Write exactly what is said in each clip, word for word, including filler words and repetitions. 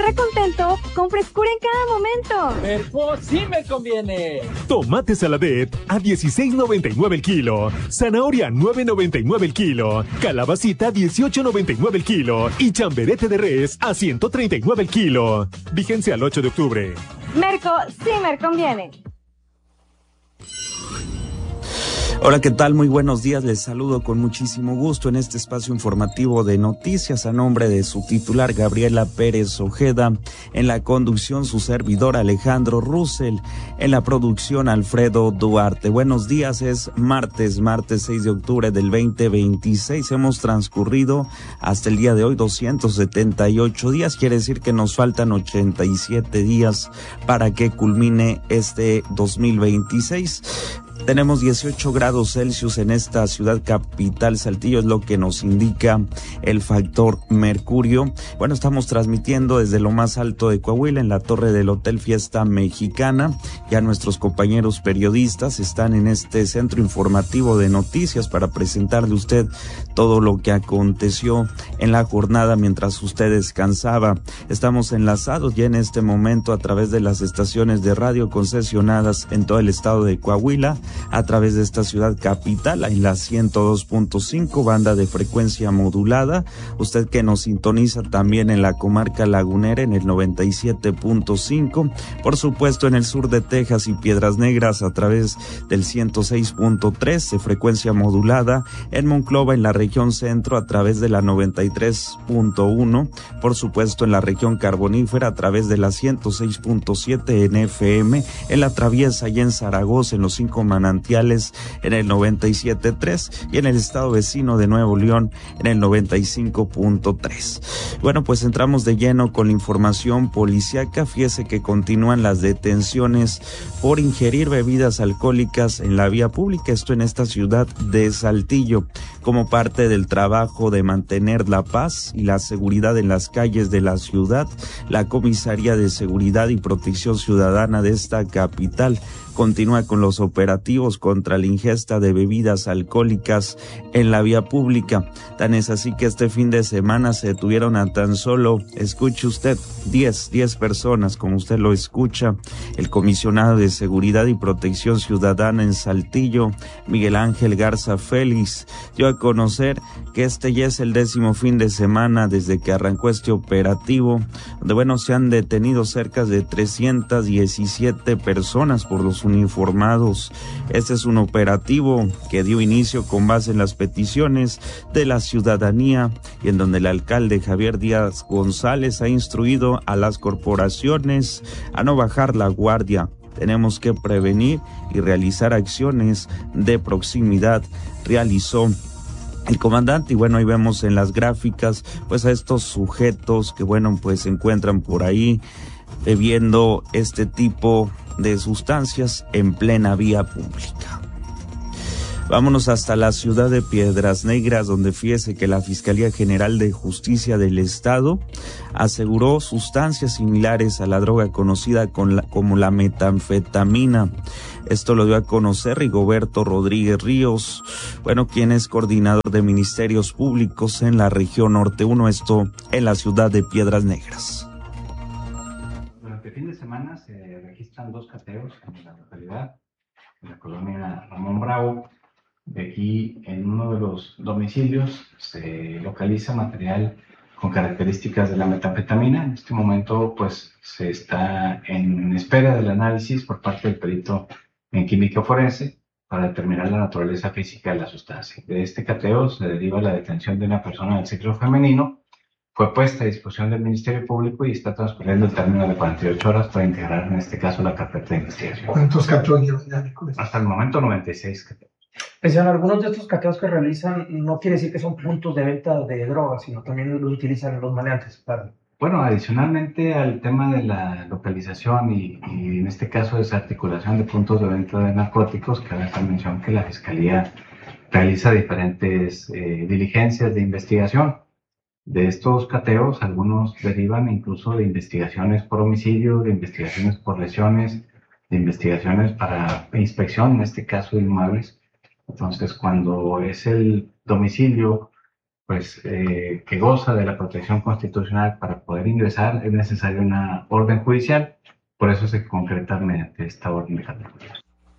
Estará contento con frescura en cada momento. ¡Merco sí me conviene! Tomate Saladet a dieciséis noventa y nueve el kilo. Zanahoria nueve noventa y nueve el kilo. Calabacita dieciocho noventa y nueve el kilo. Y chamberete de res a ciento treinta y nueve el kilo. Vigencia al ocho de octubre. Merco sí me conviene. Hola, ¿qué tal? Muy buenos días. Les saludo con muchísimo gusto en este espacio informativo de noticias a nombre de su titular Gabriela Pérez Ojeda. En la conducción su servidor Alejandro Russell. En la producción Alfredo Duarte. Buenos días, es martes, martes seis de octubre del veinte veintiséis. Hemos transcurrido hasta el día de hoy doscientos setenta y ocho días. Quiere decir que nos faltan ochenta y siete días para que culmine este dos mil veintiséis. Tenemos dieciocho grados Celsius en esta ciudad capital, Saltillo, es lo que nos indica el factor mercurio. Bueno, estamos transmitiendo desde lo más alto de Coahuila, en la torre del Hotel Fiesta Mexicana. Ya nuestros compañeros periodistas están en este centro informativo de noticias para presentarle a usted todo lo que aconteció en la jornada mientras usted descansaba. Estamos enlazados ya en este momento a través de las estaciones de radio concesionadas en todo el estado de Coahuila, a través de esta ciudad capital, en la ciento dos punto cinco, banda de frecuencia modulada. Usted que nos sintoniza también en la comarca lagunera en el noventa y siete punto cinco. Por supuesto en el sur de Texas y Piedras Negras a través del ciento seis punto tres de frecuencia modulada. En Monclova en la región centro a través de la noventa y tres punto uno. Por supuesto en la región carbonífera a través de la ciento seis punto siete en F M. En la Traviesa y en Zaragoza en los cinco manantiales en el noventa y siete punto tres y en el estado vecino de Nuevo León en el noventa y cinco punto tres. Bueno, pues entramos de lleno con la información policíaca. Fíjese que continúan las detenciones por ingerir bebidas alcohólicas en la vía pública, esto en esta ciudad de Saltillo, como parte del trabajo de mantener la paz y la seguridad en las calles de la ciudad. La Comisaría de Seguridad y Protección Ciudadana de esta capital continúa con los operativos contra la ingesta de bebidas alcohólicas en la vía pública. Tan es así que este fin de semana se detuvieron a tan solo, escuche usted, diez, diez personas, como usted lo escucha. El comisionado de Seguridad y Protección Ciudadana en Saltillo, Miguel Ángel Garza Félix, dio a conocer que este ya es el décimo fin de semana desde que arrancó este operativo, donde bueno, se han detenido cerca de trescientas diecisiete personas por los uniformados. Este es un operativo que dio inicio con base en las peticiones de la ciudadanía y en donde el alcalde Javier Díaz González ha instruido a las corporaciones a no bajar la guardia. Tenemos que prevenir y realizar acciones de proximidad, realizó el comandante. Y bueno, ahí vemos en las gráficas pues a estos sujetos que bueno pues se encuentran por ahí bebiendo este tipo de sustancias en plena vía pública. Vámonos hasta la ciudad de Piedras Negras, donde fíjese que la Fiscalía General de Justicia del Estado aseguró sustancias similares a la droga conocida con la, como la metanfetamina. Esto lo dio a conocer Rigoberto Rodríguez Ríos, bueno, quien es coordinador de Ministerios Públicos en la región Norte uno, esto en la ciudad de Piedras Negras. Durante el fin de semana se registran dos cateos en la localidad, en la colonia Ramón Bravo. De aquí, en uno de los domicilios, se localiza material con características de la metanfetamina. En este momento, pues, se está en espera del análisis por parte del perito en química forense para determinar la naturaleza física de la sustancia. De este cateo se deriva la detención de una persona del sexo femenino. Fue puesta a disposición del Ministerio Público y está transcurriendo el término de cuarenta y ocho horas para integrar, en este caso, la carpeta de investigación. ¿Cuántos cateos llevan ya? Hasta el momento, noventa y seis cateos. Pese a algunos de estos cateos que realizan, no quiere decir que son puntos de venta de drogas, sino también los utilizan los maleantes. Para... Bueno, adicionalmente al tema de la localización y, y en este caso desarticulación de puntos de venta de narcóticos, cabe hacer mención que la Fiscalía realiza diferentes eh, diligencias de investigación. De estos cateos, algunos derivan incluso de investigaciones por homicidio, de investigaciones por lesiones, de investigaciones para inspección, en este caso de inmuebles. Entonces, cuando es el domicilio pues eh, que goza de la protección constitucional. Para poder ingresar es necesaria una orden judicial, por eso se concreta mediante esta orden de categoría.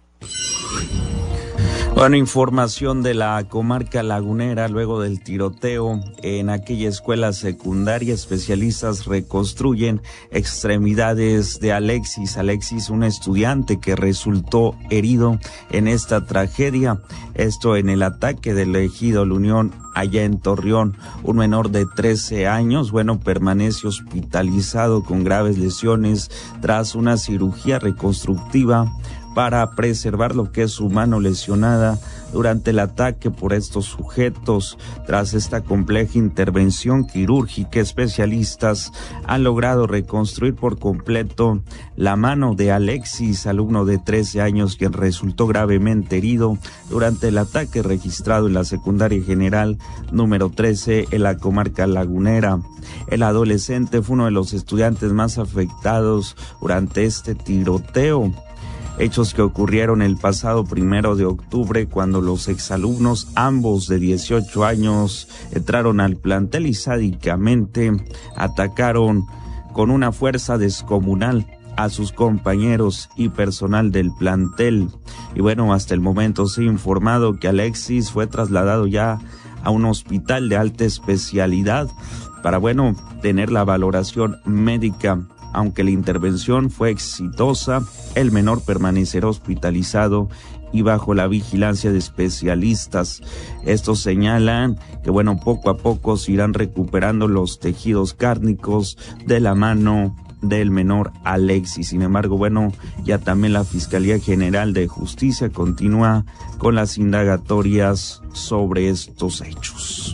Bueno, información de la comarca lagunera. Luego del tiroteo en aquella escuela secundaria, especialistas reconstruyen extremidades de Alexis. Alexis, un estudiante que resultó herido en esta tragedia. Esto en el ataque del ejido La Unión allá en Torreón. Un menor de trece años, bueno, permanece hospitalizado con graves lesiones tras una cirugía reconstructiva para preservar lo que es su mano lesionada durante el ataque por estos sujetos. Tras esta compleja intervención quirúrgica, especialistas han logrado reconstruir por completo la mano de Alexis, alumno de trece años, quien resultó gravemente herido durante el ataque registrado en la secundaria general número trece en la comarca lagunera. El adolescente fue uno de los estudiantes más afectados durante este tiroteo. Hechos que ocurrieron el pasado primero de octubre, cuando los exalumnos, ambos de dieciocho años, entraron al plantel y sádicamente atacaron con una fuerza descomunal a sus compañeros y personal del plantel. Y bueno, hasta el momento se ha informado que Alexis fue trasladado ya a un hospital de alta especialidad para, bueno, tener la valoración médica. Aunque la intervención fue exitosa, el menor permanecerá hospitalizado y bajo la vigilancia de especialistas. Estos señalan que, bueno, poco a poco se irán recuperando los tejidos cárnicos de la mano del menor Alexis. Sin embargo, bueno, ya también la Fiscalía General de Justicia continúa con las indagatorias sobre estos hechos.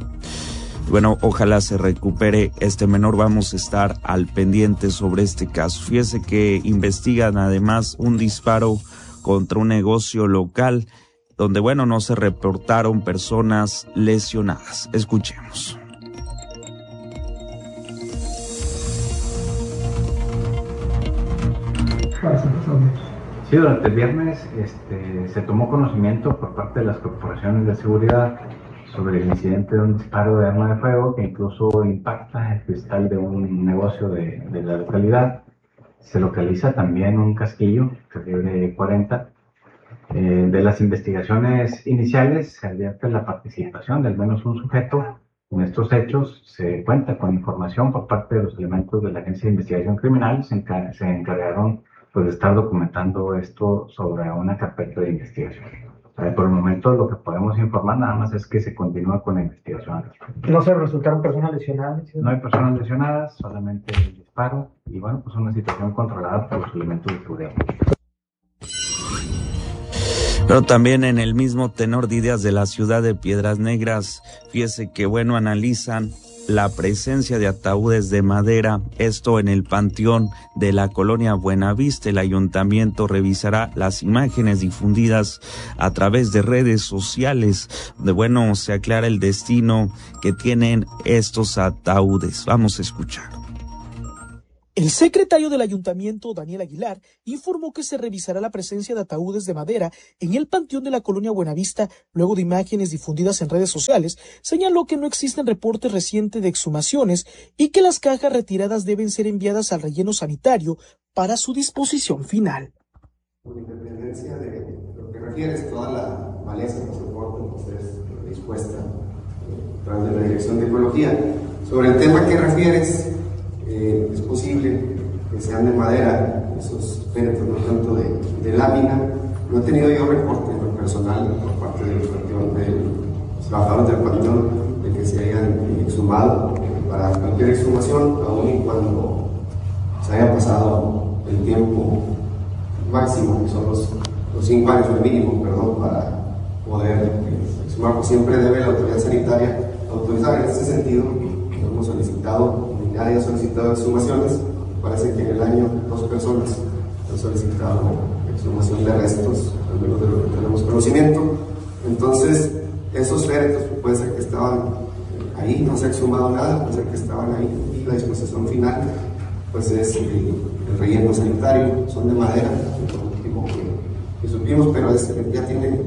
Bueno, ojalá se recupere este menor. Vamos a estar al pendiente sobre este caso. Fíjese que investigan además un disparo contra un negocio local donde, bueno, no se reportaron personas lesionadas. Escuchemos. Sí, durante el viernes este, se tomó conocimiento por parte de las corporaciones de seguridad sobre el incidente de un disparo de arma de fuego que incluso impacta el cristal de un negocio de, de la localidad. Se localiza también un casquillo calibre cuarenta. Eh, de las investigaciones iniciales se advierte la participación de al menos un sujeto en estos hechos. Se cuenta con información por parte de los elementos de la Agencia de Investigación Criminal. Se, encar- se encargaron pues, de estar documentando esto sobre una carpeta de investigación. Por el momento lo que podemos informar nada más es que se continúa con la investigación. ¿No se resultaron personas lesionadas? No hay personas lesionadas, solamente el disparo y bueno, pues una situación controlada por los elementos de seguridad. Pero también en el mismo tenor de ideas de la ciudad de Piedras Negras, fíjese que bueno, analizan la presencia de ataúdes de madera, esto en el panteón de la colonia Buenavista. El ayuntamiento revisará las imágenes difundidas a través de redes sociales, donde bueno, se aclara el destino que tienen estos ataúdes. Vamos a escuchar. El secretario del ayuntamiento, Daniel Aguilar, informó que se revisará la presencia de ataúdes de madera en el panteón de la colonia Buenavista. Luego de imágenes difundidas en redes sociales, señaló que no existen reportes recientes de exhumaciones y que las cajas retiradas deben ser enviadas al relleno sanitario para su disposición final. Con independencia de lo que refieres, toda la maleza que soporta pues, es dispuesta eh, tras de la Dirección de Ecología. Sobre el tema que refieres, Eh, es posible que sean de madera esos féretros, no tanto de, de lámina. No he tenido yo reporte en lo personal por parte del panteón, de los trabajadores del panteón, de que se hayan exhumado. Para cualquier exhumación, aun y cuando se haya pasado el tiempo máximo, que son los, los cinco años, el mínimo, perdón, para poder eh, exhumar, pues siempre debe la autoridad sanitaria autorizar. En este sentido, hemos solicitado, nadie ha solicitado exhumaciones. Parece que en el año dos personas han solicitado exhumación de restos, al menos de lo que tenemos conocimiento. Entonces, esos féretros puede ser que estaban ahí, no se ha exhumado nada, puede ser que estaban ahí, y la disposición final pues es el, el relleno sanitario. Son de madera, lo último que, que supimos, pero es, ya tiene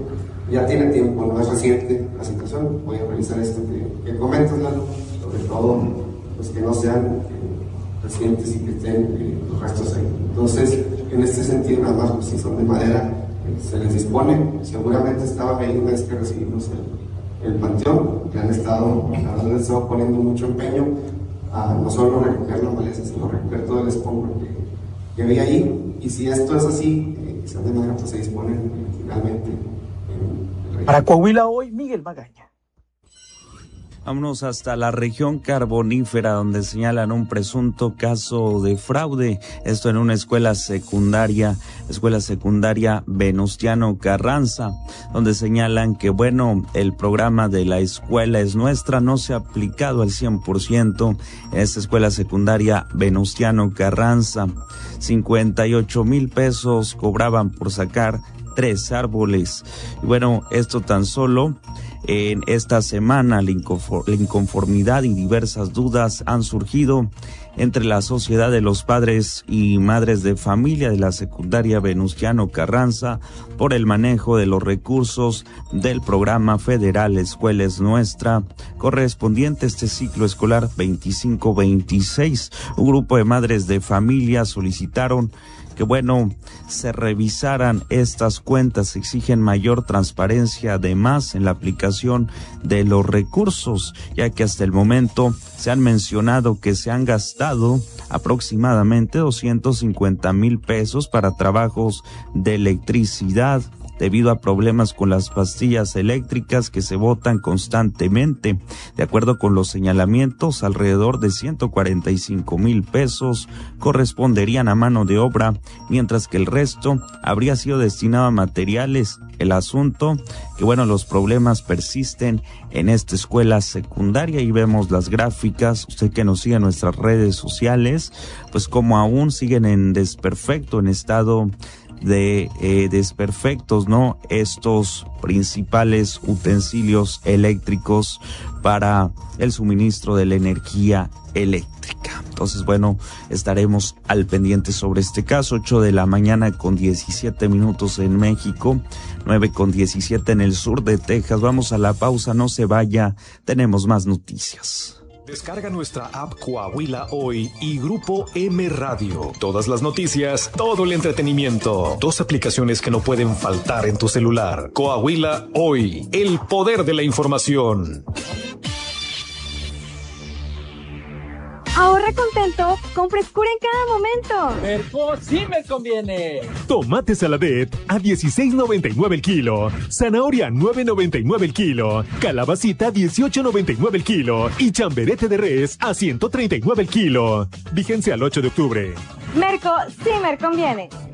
Ya tiene tiempo, no es reciente la situación. Voy a revisar esto que, que comentas, Lalo, sobre todo pues que no sean eh, recientes y que estén eh, los restos ahí. Entonces, en este sentido, nada más, pues si son de madera, eh, se les dispone. Seguramente estaban ahí una vez que recibimos el, el panteón, que han estado, la verdad, han estado poniendo mucho empeño a no solo recoger la maleza, sino recoger todo el escombro que, que había ahí. Y si esto es así, eh, que sean de madera, pues se disponen eh, finalmente. Eh, Para Coahuila hoy, Miguel Magaña. Vámonos hasta la región carbonífera, donde señalan un presunto caso de fraude. Esto en una escuela secundaria, escuela secundaria Venustiano Carranza, donde señalan que, bueno, el programa de la escuela es nuestra no se ha aplicado al cien por ciento en esta escuela secundaria Venustiano Carranza. cincuenta y ocho mil pesos cobraban por sacar tres árboles. Y bueno, esto tan solo en esta semana la inconformidad y diversas dudas han surgido entre la sociedad de los padres y madres de familia de la secundaria Venustiano Carranza por el manejo de los recursos del programa federal Escuela es Nuestra, correspondiente a este ciclo escolar veinticinco veintiséis. Un grupo de madres de familia solicitaron que, bueno, se revisaran estas cuentas, exigen mayor transparencia además en la aplicación de los recursos, ya que hasta el momento se han mencionado que se han gastado aproximadamente doscientos cincuenta mil pesos para trabajos de electricidad, debido a problemas con las pastillas eléctricas que se botan constantemente. De acuerdo con los señalamientos, alrededor de ciento cuarenta y cinco mil pesos corresponderían a mano de obra, mientras que el resto habría sido destinado a materiales. El asunto, que bueno, los problemas persisten en esta escuela secundaria y vemos las gráficas, usted que nos sigue en nuestras redes sociales, pues como aún siguen en desperfecto, en estado de eh, desperfectos, ¿no? Estos principales utensilios eléctricos para el suministro de la energía eléctrica. Entonces, bueno, estaremos al pendiente sobre este caso. Ocho de la mañana con diecisiete minutos en México, nueve con diecisiete en el sur de Texas. Vamos a la pausa, no se vaya, tenemos más noticias. Descarga nuestra app Coahuila Hoy y Grupo M Radio. Todas las noticias, todo el entretenimiento. Dos aplicaciones que no pueden faltar en tu celular. Coahuila Hoy, el poder de la información. Ahorra contento con frescura en cada momento. Merco sí me conviene. Tomate Saladet a dieciséis noventa y nueve el kilo. Zanahoria nueve noventa y nueve el kilo. Calabacita dieciocho noventa y nueve el kilo. Y chamberete de res a ciento treinta y nueve el kilo. Vigencia al ocho de octubre. Merco sí me conviene.